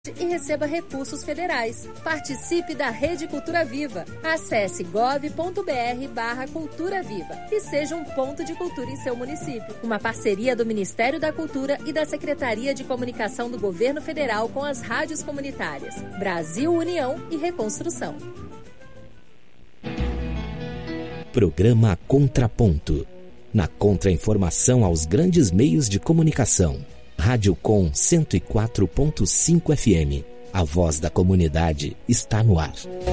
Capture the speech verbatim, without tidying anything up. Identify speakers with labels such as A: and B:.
A: e receba recursos federais. Participe da Rede Cultura Viva. Acesse gov ponto br barra Cultura Viva e seja um ponto de cultura em seu município. Uma parceria do Ministério da Cultura e da Secretaria de Comunicação do Governo Federal com as rádios comunitárias. Brasil União e Reconstrução.
B: Programa Contraponto. Na contra-informação aos grandes meios de comunicação. Rádio Com cento e quatro ponto cinco F M. A voz da comunidade está no ar.